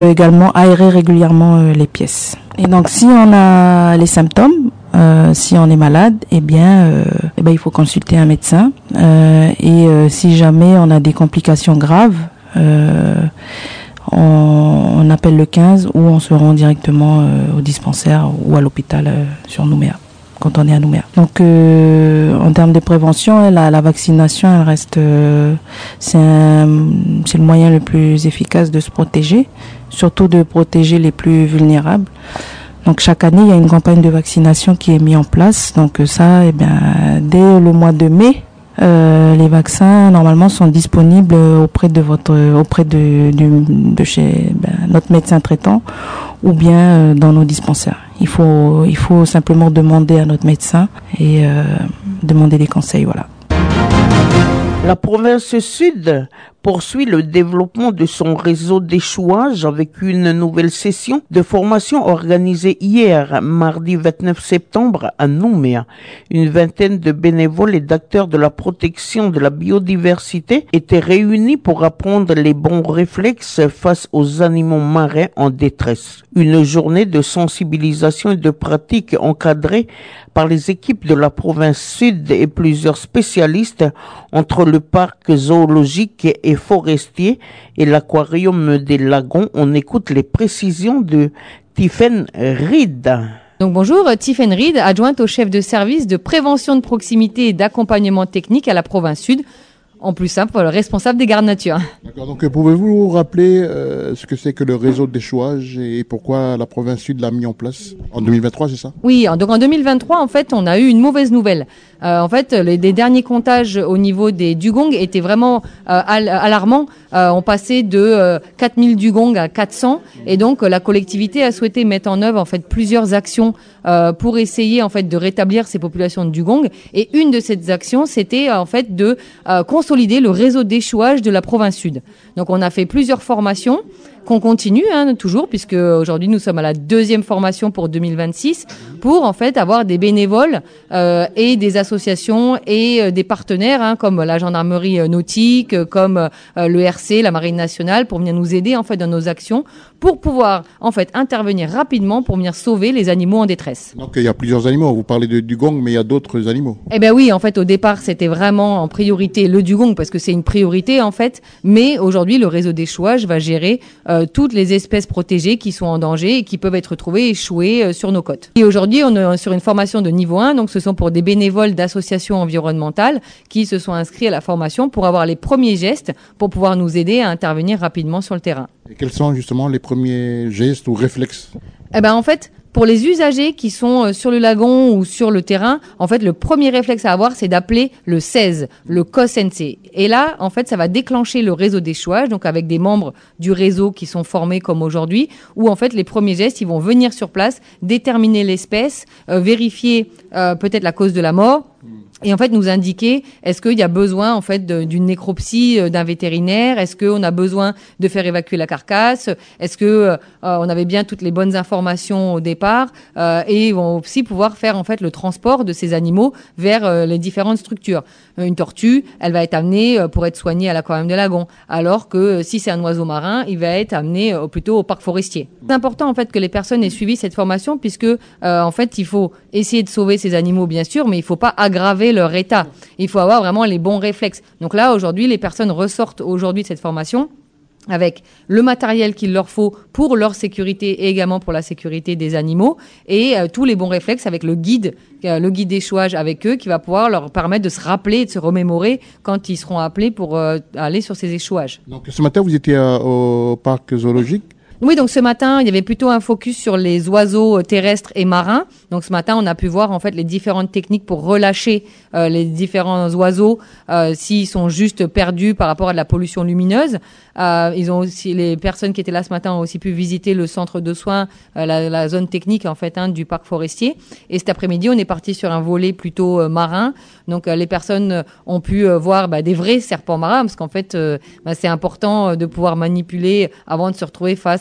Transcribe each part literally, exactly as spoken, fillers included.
Également aérer régulièrement euh, les pièces. Et donc si on a les symptômes, euh, si on est malade, eh bien, euh, eh ben il faut consulter un médecin. Euh, et euh, si jamais on a des complications graves, euh, on, on appelle le quinze ou on se rend directement euh, au dispensaire ou à l'hôpital euh, sur Nouméa, quand on est à Nouméa. Donc, euh, en termes de prévention, la, la vaccination, elle reste, euh, c'est, un, c'est le moyen le plus efficace de se protéger, surtout de protéger les plus vulnérables. Donc, chaque année, il y a une campagne de vaccination qui est mise en place. Donc, ça, eh bien, dès le mois de mai, euh, les vaccins normalement sont disponibles auprès de votre, auprès de, de, de chez ben, notre médecin traitant ou bien euh, dans nos dispensaires. Il faut, il faut simplement demander à notre médecin et euh, demander des conseils, voilà. La province Sud poursuit le développement de son réseau d'échouage avec une nouvelle session de formation organisée hier, mardi vingt-neuf septembre, à Nouméa. Une vingtaine de bénévoles et d'acteurs de la protection de la biodiversité étaient réunis pour apprendre les bons réflexes face aux animaux marins en détresse. Une journée de sensibilisation et de pratique encadrée par les équipes de la province Sud et plusieurs spécialistes entre le parc zoologique et forestier et l'aquarium des Lagons. On écoute les précisions de Tiffaine Reed. Donc bonjour, Tiffaine Reed, adjointe au chef de service de prévention de proximité et d'accompagnement technique à la province Sud. En plus simple, responsable des gardes nature. D'accord, donc pouvez-vous rappeler euh, ce que c'est que le réseau d'échouage et pourquoi la province Sud l'a mis en place en deux mille vingt-trois, c'est ça? Oui, donc en deux mille vingt-trois, en fait, on a eu une mauvaise nouvelle. Euh, en fait, les, les derniers comptages au niveau des dugongs étaient vraiment euh, al- alarmants. Euh, on passait de euh, quatre mille dugongs à quatre cents et donc euh, la collectivité a souhaité mettre en œuvre en fait plusieurs actions euh, pour essayer en fait de rétablir ces populations de dugongs. Et une de ces actions, c'était en fait de euh, consolider le réseau d'échouage de la province Sud. Donc on a fait plusieurs formations qu'on continue hein, toujours, puisque aujourd'hui nous sommes à la deuxième formation pour deux mille vingt-six, pour en fait avoir des bénévoles euh, et des associations et euh, des partenaires hein, comme la gendarmerie euh, nautique, euh, comme euh, le R C, la marine nationale, pour venir nous aider en fait dans nos actions, pour pouvoir en fait intervenir rapidement pour venir sauver les animaux en détresse. Donc il y a plusieurs animaux. Vous parlez de dugong, mais il y a d'autres animaux. Eh ben oui, en fait au départ c'était vraiment en priorité le dugong parce que c'est une priorité en fait, mais aujourd'hui le réseau d'échouage va gérer euh, toutes les espèces protégées qui sont en danger et qui peuvent être trouvées échouées euh, sur nos côtes. Et aujourd'hui on est sur une formation de niveau un, donc ce sont pour des bénévoles d'associations environnementales qui se sont inscrits à la formation pour avoir les premiers gestes pour pouvoir nous aider à intervenir rapidement sur le terrain. Et quels sont justement les premiers gestes ou réflexes? Eh ben en fait, pour les usagers qui sont sur le lagon ou sur le terrain, en fait, le premier réflexe à avoir, c'est d'appeler le seize, le C O S N C. Et là, en fait, ça va déclencher le réseau d'échouage, donc avec des membres du réseau qui sont formés comme aujourd'hui, où en fait, les premiers gestes, ils vont venir sur place, déterminer l'espèce, euh, vérifier euh, peut-être la cause de la mort, et en fait nous indiquer est-ce qu'il y a besoin en fait de, d'une nécropsie euh, d'un vétérinaire, est-ce qu'on a besoin de faire évacuer la carcasse, est-ce que euh, on avait bien toutes les bonnes informations au départ euh, et ils vont aussi pouvoir faire en fait le transport de ces animaux vers euh, les différentes structures. Une tortue, elle va être amenée euh, pour être soignée à l'aquarium de Lagon, alors que euh, si c'est un oiseau marin, il va être amené euh, plutôt au parc forestier. C'est important en fait que les personnes aient suivi cette formation puisque euh, en fait il faut essayer de sauver ces animaux bien sûr, mais il faut pas aggraver leur état. Il faut avoir vraiment les bons réflexes. Donc là, aujourd'hui, les personnes ressortent aujourd'hui de cette formation avec le matériel qu'il leur faut pour leur sécurité et également pour la sécurité des animaux et euh, tous les bons réflexes avec le guide, euh, le guide d'échouage avec eux qui va pouvoir leur permettre de se rappeler et de se remémorer quand ils seront appelés pour euh, aller sur ces échouages. Donc ce matin, vous étiez euh, au parc zoologique? Oui, donc ce matin, il y avait plutôt un focus sur les oiseaux terrestres et marins. Donc ce matin, on a pu voir en fait les différentes techniques pour relâcher euh, les différents oiseaux euh, s'ils sont juste perdus par rapport à de la pollution lumineuse. Euh, ils ont aussi, les personnes qui étaient là ce matin ont aussi pu visiter le centre de soins, euh, la, la zone technique en fait hein, du parc forestier. Et cet après-midi, on est parti sur un volet plutôt euh, marin. Donc euh, les personnes ont pu euh, voir bah, des vrais serpents marins parce qu'en fait, euh, bah, c'est important de pouvoir manipuler avant de se retrouver face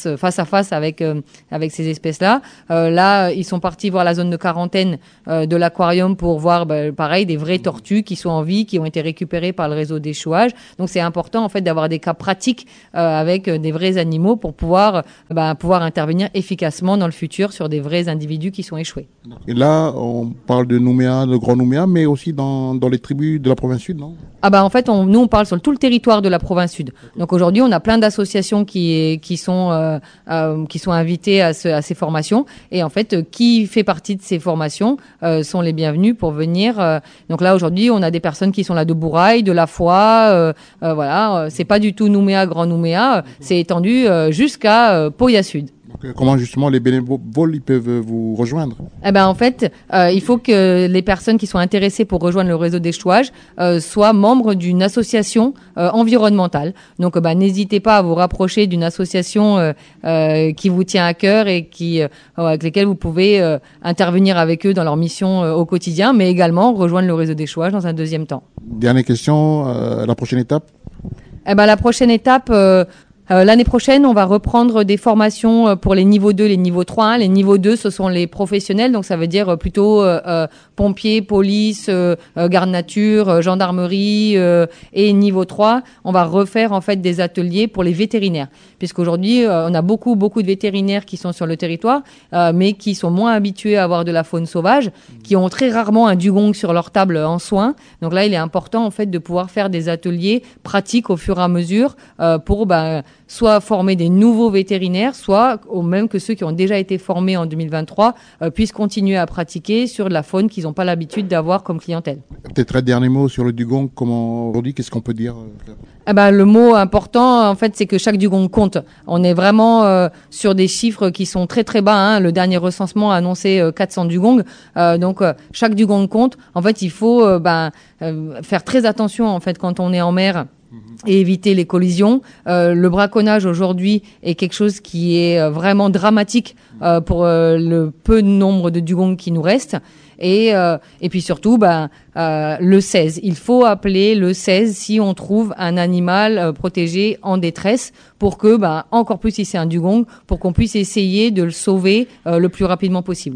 face face à face avec euh, avec ces espèces-là. Euh, là, ils sont partis voir la zone de quarantaine euh, de l'aquarium pour voir, bah, pareil, des vraies tortues qui sont en vie, qui ont été récupérées par le réseau d'échouage. Donc, c'est important en fait d'avoir des cas pratiques euh, avec des vrais animaux pour pouvoir bah, pouvoir intervenir efficacement dans le futur sur des vrais individus qui sont échoués. Et là, on parle de Nouméa, de Grand Nouméa, mais aussi dans dans les tribus de la province sud, non? Ah bah en fait, on, nous on parle sur tout le territoire de la province sud. Donc aujourd'hui, on a plein d'associations qui qui sont euh, euh, qui sont invitées à, ce, à ces formations. Et en fait, euh, qui fait partie de ces formations euh, sont les bienvenus pour venir. Euh, donc là aujourd'hui, on a des personnes qui sont là de Bourail, de La Foix. Euh, euh, voilà, euh, c'est pas du tout Nouméa, Grand Nouméa. Euh, c'est étendu euh, jusqu'à euh, Poya Sud. Donc, comment justement les bénévoles ils peuvent vous rejoindre? Eh ben en fait, euh, il faut que les personnes qui sont intéressées pour rejoindre le réseau d'échouage euh, soient membres d'une association euh, environnementale. Donc, euh, bah, n'hésitez pas à vous rapprocher d'une association euh, euh, qui vous tient à cœur et qui euh, avec lesquelles vous pouvez euh, intervenir avec eux dans leur mission euh, au quotidien, mais également rejoindre le réseau d'échouage dans un deuxième temps. Dernière question, euh, la prochaine étape? Eh ben la prochaine étape. Euh, Euh, l'année prochaine, on va reprendre des formations pour les niveaux deux, les niveaux trois. Hein. Les niveaux deux, ce sont les professionnels, donc ça veut dire plutôt euh, euh, pompiers, police, euh, garde nature, euh, gendarmerie. Euh, et niveau trois, on va refaire en fait des ateliers pour les vétérinaires, puisqu'aujourd'hui, euh, on a beaucoup beaucoup de vétérinaires qui sont sur le territoire, euh, mais qui sont moins habitués à avoir de la faune sauvage, qui ont très rarement un dugong sur leur table en soins. Donc là, il est important en fait de pouvoir faire des ateliers pratiques au fur et à mesure euh, pour ben soit former des nouveaux vétérinaires, soit, au même que ceux qui ont déjà été formés en deux mille vingt-trois, euh, puissent continuer à pratiquer sur de la faune qu'ils n'ont pas l'habitude d'avoir comme clientèle. Peut-être un dernier mot sur le dugong. Comment aujourd'hui, qu'est-ce qu'on peut dire? Eh ben, le mot important, en fait, c'est que chaque dugong compte. On est vraiment euh, sur des chiffres qui sont très très bas. Hein. Le dernier recensement a annoncé euh, quatre cents dugongs. Euh, donc, euh, chaque dugong compte. En fait, il faut euh, ben, euh, faire très attention en fait quand on est en mer et éviter les collisions. Euh, le braconnage aujourd'hui est quelque chose qui est euh, vraiment dramatique euh, pour euh, le peu de nombre de dugongs qui nous restent. Et, euh, et puis surtout, ben, euh, le seize. Il faut appeler le seize si on trouve un animal euh, protégé en détresse pour que, ben, encore plus si c'est un dugong, pour qu'on puisse essayer de le sauver euh, le plus rapidement possible.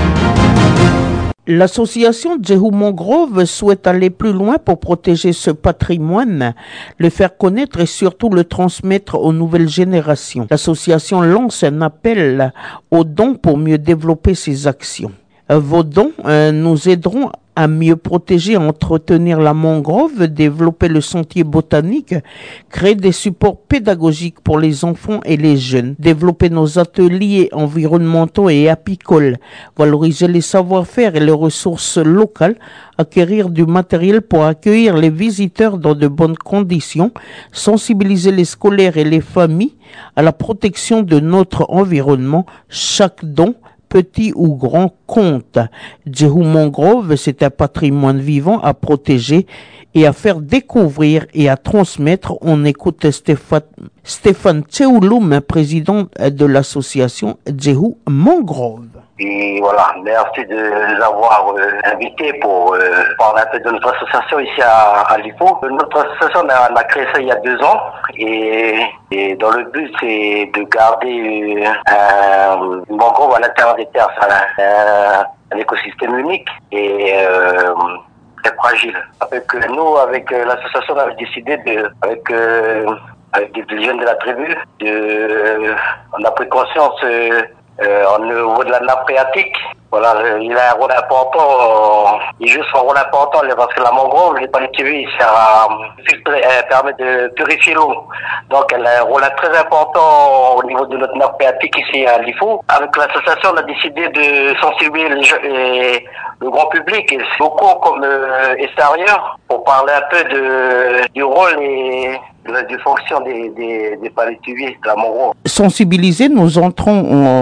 L'association Djehou Mangrove souhaite aller plus loin pour protéger ce patrimoine, le faire connaître et surtout le transmettre aux nouvelles générations. L'association lance un appel aux dons pour mieux développer ses actions. Vos dons euh, nous aideront à mieux protéger, entretenir la mangrove, développer le sentier botanique, créer des supports pédagogiques pour les enfants et les jeunes, développer nos ateliers environnementaux et apicoles, valoriser les savoir-faire et les ressources locales, acquérir du matériel pour accueillir les visiteurs dans de bonnes conditions, sensibiliser les scolaires et les familles à la protection de notre environnement. Chaque don, petit ou grand, compte. Djehou Mangrove, c'est un patrimoine vivant à protéger et à faire découvrir et à transmettre. On écoute Stéphane, Stéphane Tcheouloum, président de l'association Djehou Mangrove. Et voilà, merci de nous avoir euh, invités pour euh, parler un peu de notre association ici à, à Lifo. Notre association, on a, on a créé ça il y a deux ans et, et dans le but, c'est de garder euh, un mangrove à l'intérieur des terres. C'est un, un écosystème unique et euh, très fragile. Avec euh, nous, avec euh, l'association, on avait décidé de, avec euh, avec des jeunes de la tribu, de, euh, on a pris conscience euh, Euh, au niveau de la nappe phréatique, voilà, il a un rôle important, euh, il joue son rôle important parce que la mangrove, les palétuviers, il sert à filtrer, elle permet de purifier l'eau. Donc elle a un rôle très important au niveau de notre nappe phréatique ici à Lifo. Avec l'association, on a décidé de sensibiliser les jeux, et le grand public et beaucoup comme euh, extérieur pour parler un peu de, du rôle et de, de fonction des, des, des palétuviers, de la mangrove. Sensibiliser, nous entrons en,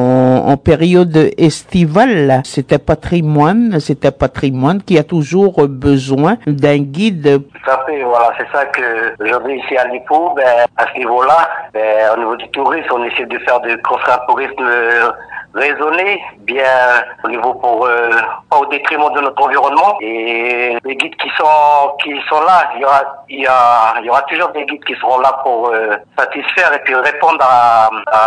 en période estivale, c'est un patrimoine, c'est un patrimoine qui a toujours besoin d'un guide. Tout à fait, voilà, c'est ça que aujourd'hui ici à Lippo, ben, à ce niveau-là, ben, au niveau du tourisme, on essaie de faire de construire un tourisme raisonné, bien au niveau pour euh, pas au détriment de notre environnement. Et les guides qui sont qui sont là, il y aura il y a il y aura toujours des guides qui seront là pour euh, satisfaire et puis répondre à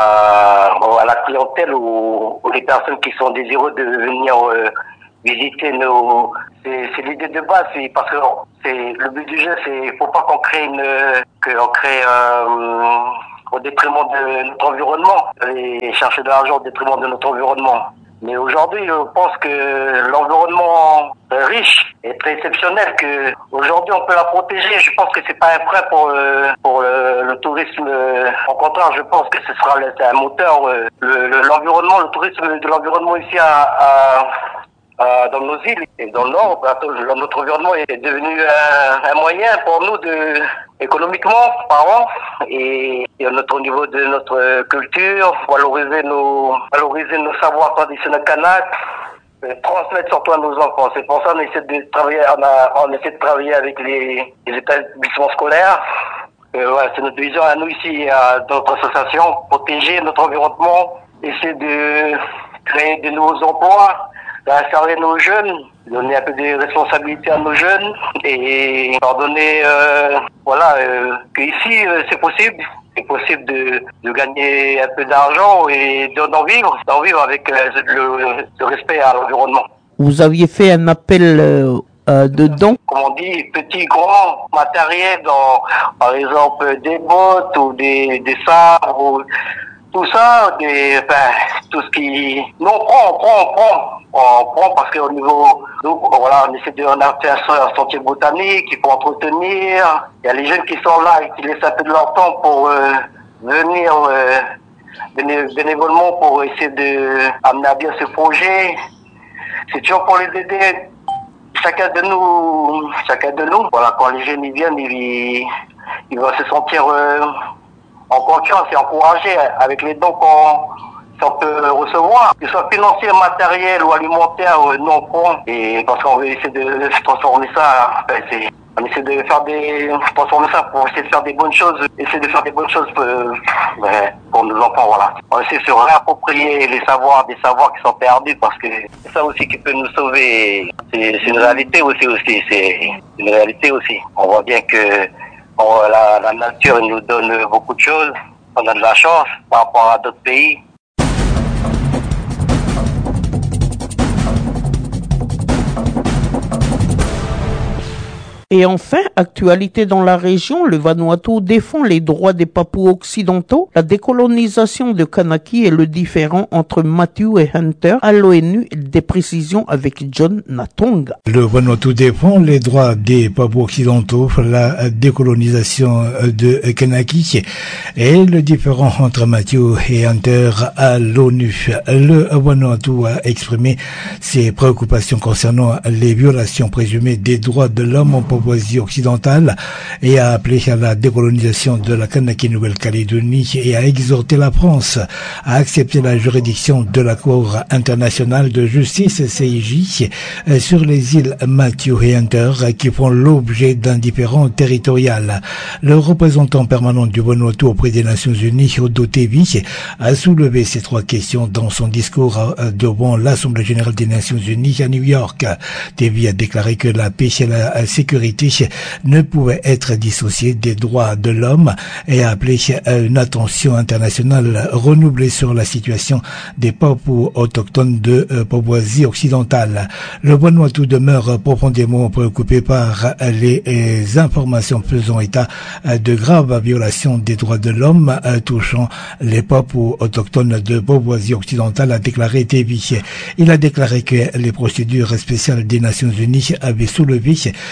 à, à la clientèle ou aux les personnes qui sont désireuses de venir euh, visiter nos. C'est, c'est l'idée de base, c'est parce que c'est le but du jeu, c'est faut pas qu'on crée une qu'on crée euh, au détriment de notre environnement et chercher de l'argent au détriment de notre environnement. Mais aujourd'hui, je pense que l'environnement riche est très exceptionnel, que aujourd'hui on peut la protéger. Je pense que c'est pas un frein pour euh, pour le, le tourisme. Au contraire, je pense que ce sera le, un moteur. Euh, le, le, l'environnement, le tourisme de l'environnement ici à, à Euh, dans nos îles et dans le nord, notre environnement est devenu un, un moyen pour nous de, économiquement parlant, et, et notre, au niveau de notre culture, valoriser nos, valoriser nos savoirs traditionnels kanaks, transmettre surtout à nos enfants. C'est pour ça qu'on essaie de travailler, on, a, on essaie de travailler avec les, les établissements scolaires. Euh, ouais, c'est notre vision à nous ici, à notre association, protéger notre environnement, essayer de créer de nouveaux emplois, d'insérer nos jeunes, donner un peu de responsabilités à nos jeunes et leur donner, euh, voilà, euh, qu'ici euh, c'est possible, c'est possible de, de gagner un peu d'argent et d'en vivre, d'en vivre avec euh, le, le respect à l'environnement. Vous aviez fait un appel euh, euh, de dons. Comme on dit, petit, grand matériel, dans, par exemple des bottes ou des, des sabres ou tout ça, des, enfin, tout ce qui... Non, on prend, on prend, on prend. On prend parce qu'au niveau... Donc, voilà, on essaie de... On a fait un sentier botanique, il faut entretenir. Il y a les jeunes qui sont là et qui laissent un peu de leur temps pour euh, venir euh, béné- bénévolement pour essayer de amener à bien ce projet. C'est toujours pour les aider. Chacun de nous, chacun de nous, voilà, quand les jeunes ils viennent, ils, ils vont se sentir... Euh, en confiance et encouragé avec les dons qu'on, qu'on peut recevoir, que ce soit financier, matériel ou alimentaire, nous on prend. Et parce qu'on veut essayer de transformer ça, ben c'est, on essaie de faire des, transformer ça pour essayer de faire des bonnes choses, essayer de faire des bonnes choses pour, ben, pour nos enfants, voilà. On essaie de se réapproprier les savoirs, des savoirs qui sont perdus parce que c'est ça aussi qui peut nous sauver. C'est, c'est une réalité aussi, aussi, c'est une réalité aussi. On voit bien que Bon, la, la nature nous donne beaucoup de choses. On a de la chance par rapport à d'autres pays. Et enfin, actualité dans la région, le Vanuatu défend les droits des Papous occidentaux, la décolonisation de Kanaki et le différend entre Matthew et Hunter à l'ONU, des précisions avec John Natonga. Le Vanuatu défend les droits des Papous occidentaux, la décolonisation de Kanaki et le différend entre Matthew et Hunter à l'ONU. Le Vanuatu a exprimé ses préoccupations concernant les violations présumées des droits de l'homme en Papouasie occidentale et a appelé à la décolonisation de la Kanaki Nouvelle-Calédonie et a exhorté la France à accepter la juridiction de la Cour internationale de justice C I J sur les îles Matthew et Hunter qui font l'objet d'un différend territorial. Le représentant permanent du Vanuatu auprès des Nations Unies, Odo Tevi, a soulevé ces trois questions dans son discours devant l'Assemblée générale des Nations Unies à New York. Tevi a déclaré que la paix et la sécurité ne pouvaient être dissociées des droits de l'homme et a appelé à une attention internationale renouvelée sur la situation des Papous autochtones de Papouasie occidentale. Le Vanuatu demeure profondément préoccupé par les informations faisant état de graves violations des droits de l'homme touchant les Papous autochtones de Papouasie occidentale, a déclaré Tevi. Il a déclaré que les procédures spéciales des Nations Unies avaient soulevé des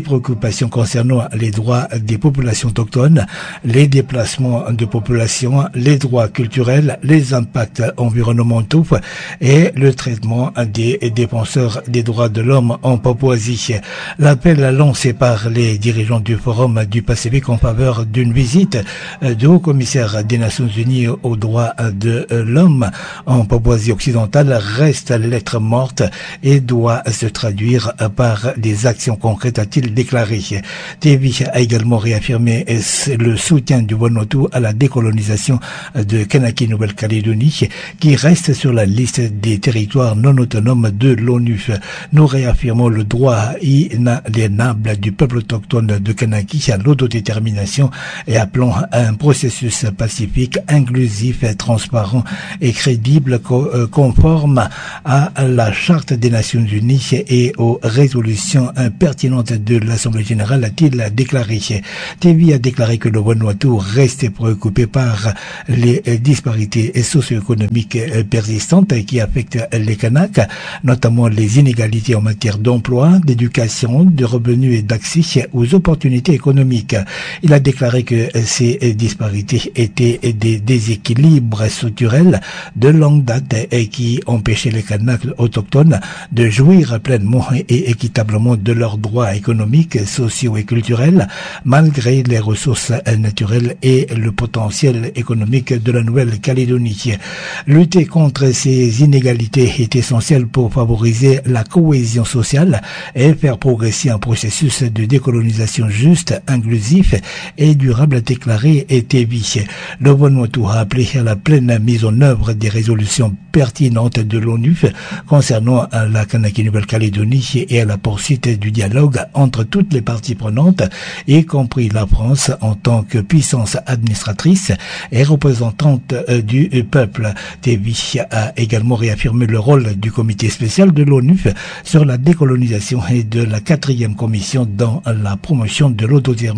préoccupations concernant les droits des populations autochtones, les déplacements de population, les droits culturels, les impacts environnementaux et le traitement des défenseurs des droits de l'homme en Papouasie. L'appel lancé par les dirigeants du Forum du Pacifique en faveur d'une visite du haut-commissaire des Nations Unies aux droits de l'homme en Papouasie occidentale reste lettre morte et doit se traduire par des actions concrètes, a-t-il déclaré. T V a également réaffirmé le soutien du Vanuatu à la décolonisation de Kanaki Nouvelle-Calédonie, qui reste sur la liste des territoires non autonomes de l'ONU. Nous réaffirmons le droit inaliénable du peuple autochtone de Kanaki à l'autodétermination et appelons à un processus pacifique, inclusif, transparent et crédible, conforme à la Charte des Nations Unies et aux résolutions pertinentes de l'Assemblée générale, a-t-il déclaré. T V a déclaré que le Vanuatu reste préoccupé par les disparités socio-économiques persistantes qui affectent les Kanaks, notamment les inégalités en matière d'emploi, d'éducation, de revenus et d'accès aux opportunités économiques. Il a déclaré que ces disparités étaient des déséquilibres structurels de longue date et qui empêchaient les Kanaks autochtones de jouir pleinement et équitablement de leurs droits économiques, sociaux et culturels, malgré les ressources naturelles et le potentiel économique de la Nouvelle-Calédonie. Lutter contre ces inégalités est essentiel pour favoriser la cohésion sociale et faire progresser un processus de décolonisation juste, inclusif et durable, a déclaré T V. Le Vanuatu a appelé à la pleine mise en œuvre des résolutions pertinentes de l'ONU concernant la Kanaki Nouvelle-Calédonie et à la poursuite du dialogue entre toutes les parties prenantes, y compris la France en tant que puissance administratrice et représentante du peuple. T V a également réaffirmé le rôle du comité spécial de l'ONU sur la décolonisation et de la quatrième commission dans la promotion de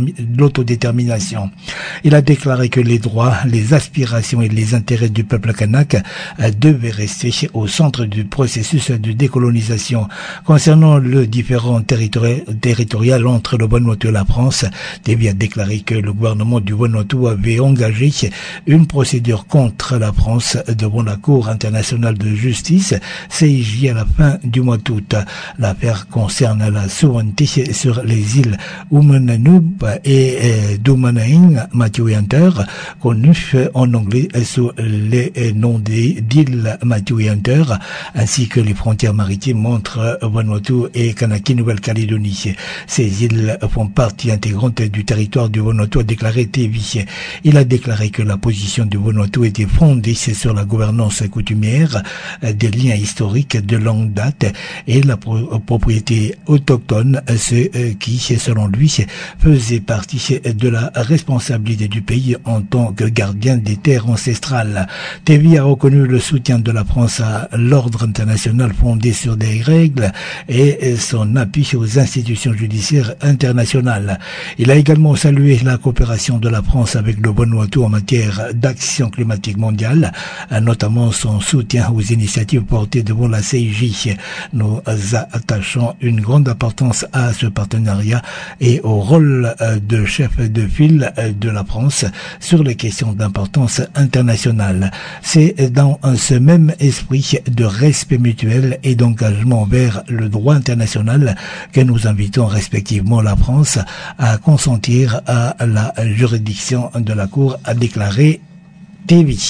l'autodétermination. Il a déclaré que les droits, les aspirations et les intérêts du peuple kanak devaient rester au centre du processus de décolonisation. Concernant le différend territorial entre le Vanuatu et la France, T V a déclaré que le gouvernement du Vanuatu avait engagé une procédure contre la France devant la Cour internationale de justice, C I J, à la fin du mois d'août. L'affaire concerne la souveraineté sur les îles Umananub et Dumanaing Matthew-Hunter, connues en anglais sous les noms d'îles Matthew-Hunter, ainsi que les frontières maritimes entre Vanuatu et Kanaki Nouvelle-Calédonie. Ces îles font partie intégrante du territoire du Vanuatu, a déclaré T V. Il a déclaré que la position du Vanuatu était fondée sur la gouvernance coutumière, des liens historiques de longue date et la pro- propriété autochtone, ce qui, selon lui, faisait partie de la responsabilité du pays en tant que gardien des terres ancestrales. T V a reconnu le soutien de la France à l'ordre international fondé sur des règles et son appui aux institutions judiciaires internationales. Il a également salué la coopération de la France avec le Vanuatu en matière d'action climatique mondiale, notamment son soutien aux initiatives portées devant la C I J. Nous attachons une grande importance à ce partenariat et au rôle de chef de file de la France sur les questions d'importance internationale. C'est dans ce même esprit de respect mutuel et d'engagement vers le droit international que nous invitons respectivement la France à consentir à la juridiction de la Cour, a déclaré T V.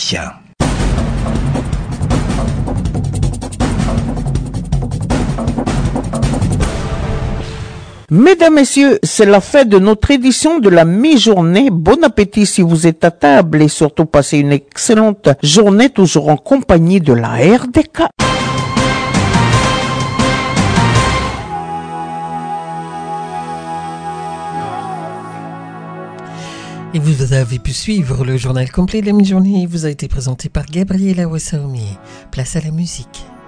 Mesdames, Messieurs, c'est la fin de notre édition de la mi-journée. Bon appétit si vous êtes à table et surtout passez une excellente journée toujours en compagnie de la R D K. Et vous avez pu suivre le journal complet de la mi-journée. Il vous a été présenté par Gabriela Wassaoumi. Place à la musique.